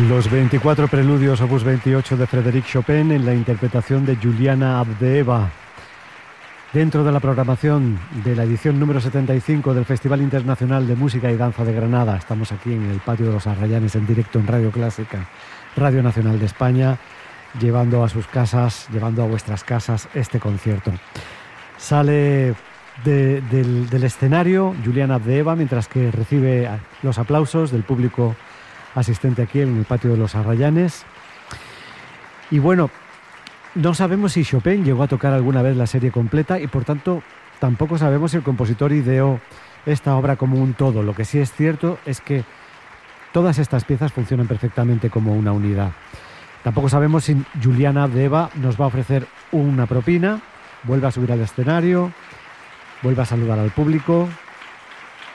Los 24 preludios opus 28 de Frédéric Chopin en la interpretación de Juliana Avdeeva, dentro de la programación de la edición número 75 del Festival Internacional de Música y Danza de Granada. Estamos aquí en el Patio de los Arrayanes en directo en Radio Clásica, Radio Nacional de España, llevando a sus casas, llevando a vuestras casas este concierto. Sale del escenario Juliana Avdeeva mientras que recibe los aplausos del público asistente aquí en el Patio de los Arrayanes. Y bueno, no sabemos si Chopin llegó a tocar alguna vez la serie completa y por tanto tampoco sabemos si el compositor ideó esta obra como un todo. Lo que sí es cierto es que todas estas piezas funcionan perfectamente como una unidad. Tampoco sabemos si Juliana Avdeeva nos va a ofrecer una propina, vuelve a subir al escenario, vuelve a saludar al público.